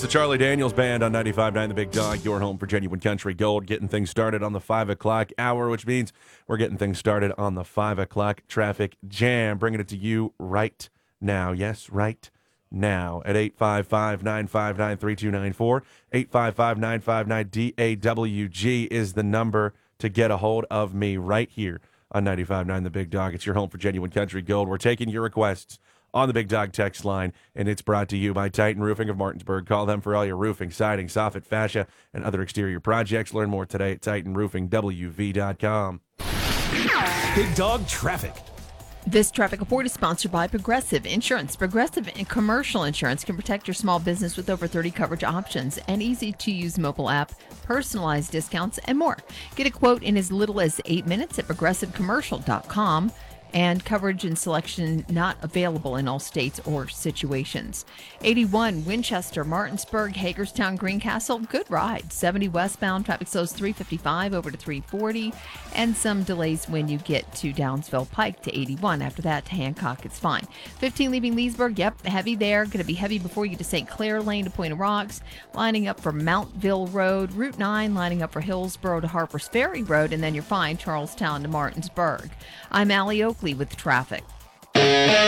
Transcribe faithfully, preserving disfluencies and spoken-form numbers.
the Charlie Daniels Band on ninety-five point nine The Big Dog, your home for genuine country gold, getting things started on the five o'clock hour, which means we're getting things started on the five o'clock traffic jam, bringing it to you right now. Yes, right now at eight five five, nine five nine, three two nine four. eight five five, nine five nine, D A W G is the number to get a hold of me right here on ninety-five point nine The Big Dog. It's your home for genuine country gold. We're taking your requests on the Big Dog text line, and it's brought to you by Titan Roofing of Martinsburg. Call them for all your roofing, siding, soffit, fascia, and other exterior projects. Learn more today at titan roofing w v dot com. Big Dog Traffic. This traffic report is sponsored by Progressive Insurance. Progressive Commercial Insurance can protect your small business with over thirty coverage options, an easy-to-use mobile app, personalized discounts, and more. Get a quote in as little as eight minutes at progressive commercial dot com. And coverage and selection not available in all states or situations. eighty-one, Winchester, Martinsburg, Hagerstown, Greencastle, good ride. seventy westbound, traffic slows three fifty-five over to three forty, and some delays when you get to Downsville Pike to eighty-one. After that, to Hancock, it's fine. fifteen leaving Leesburg, yep, heavy there. Going to be heavy before you get to Saint Clair Lane to Point of Rocks, lining up for Mountville Road, Route nine, lining up for Hillsboro to Harpers Ferry Road, and then you're fine, Charlestown to Martinsburg. I'm Allie Oakley with traffic.